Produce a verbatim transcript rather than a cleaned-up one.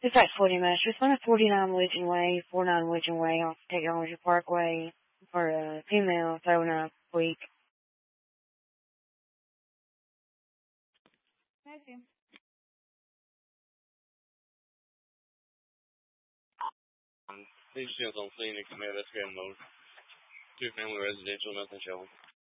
It's like forty minutes. Just on a forty-nine Legion Way, forty-nine Legion Way off Technology Parkway for a female throwing up week. Okay. Um, these shields on Phoenix, man, that's good mode. Two family residential, nothing showing.